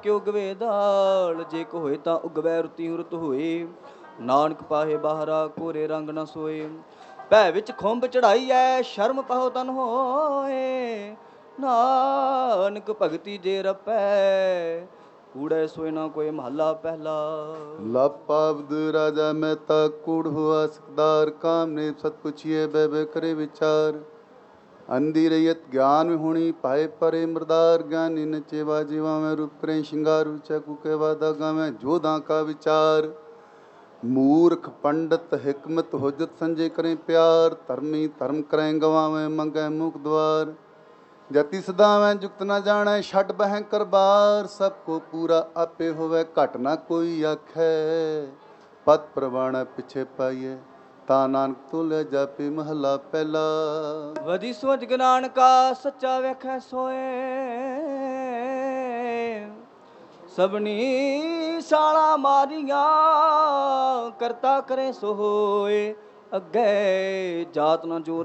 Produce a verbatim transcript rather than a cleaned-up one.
ਕਿਉ ਉਗਵੇ ਦਾਲ, ਜੇ ਕੋ ਹੋਏ ਤਾਂ ਉਗਵੈ ਰੁਤੀ ਹੁਰਤ ਹੋਏ। ਨਾਨਕ ਪਾਹੇ ਬਾਹਰਾ ਕੋਰੇ ਰੰਗ ਨਾ ਸੋਏ। ਭੈ ਵਿੱਚ ਖੁੰਭ ਚੜਾਈਐ ਸ਼ਰਮ ਪਾਹੋ ਤਨ ਹੋਏ। ਨਾਨਕ ਭਗਤੀ ਜੇ ਰਪੈ, ਕੂੜੈ ਸੋਏ ਨਾ ਕੋਈ ਮਹੱਲਾ ਪਹਿਲਾ। ਲਾਪਾਵਦ ਰਾਜਾ ਮਹਿਤਾ ਕੂੜ ਹੁਆ ਸਕਦਾਰ, ਕਾਮ ਨੇ ਸਤ ਪੁੱਛੀਏ ਬੈ ਬੈ ਕਰੇ ਵਿਚਾਰ। ਅੰਧੀ ਰਹੀਅਤ ਗਿਆਨ ਵਿਹੂਣੀ ਪਾਏ ਪਰੇ ਮਰਦਾਰ, ਗਿਆਨੀ ਨਚੇਵਾ ਜੀਵਾਵੇਂ ਰੂਪ ਕਰੇ ਸ਼ਿੰਗਾਰ। ਉੱਚਾ ਕੂਕੇ ਵਾਦਾ ਗਾਵੇਂ ਜੋਧਾਂ ਕਾ ਵਿਚਾਰ। ਮੂਰਖ ਪੰਡਤ ਹਿਕਮਤ ਹੁਜਤ ਸੰਜੇ ਕਰੇ ਪਿਆਰ, ਧਰਮੀ ਧਰਮ ਕਰੈ ਗਵਾਵੇਂ ਮੰਗੈ ਮੁਖ ਦਵਾਰ। ਜਤੀ ਸਦਾਵੈ ਜੁਗਤ ਨਾ ਜਾਣੈ ਛੱਡ ਬਹਿ ਕਰਬਾਰ, ਸਭ ਕੋ ਪੂਰਾ ਆਪੇ ਹੋਵੇ ਘਟ ਨਾ ਕੋਈ ਆਖੈ। ਪਤ ਪ੍ਰਵਾਣੈ ਪਿਛੇ ਪਾਈਏ ਤਾਂ ਨਾਨਕ ਤੋਲਿਆ ਜਾਪੇ ਮਹੱਲਾ ਪਹਿਲਾ। ਵਧੀ ਸੋਚ ਗਿਆਨ ਕਾ ਸੱਚਾ ਵੇਖੈ ਸੋਏ, ਸਭਨੀ ਸਾਲਾ ਮਾਰੀਆਂ ਕਰਤਾ ਕਰੇ ਸੋ ਹੋਏ। ਅੱਗੇ ਜਾਤ ਨਾ ਜੋਰ